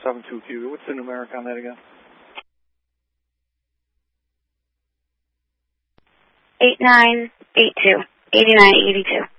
472QB. What's the numeric on that again? 8982. 8982.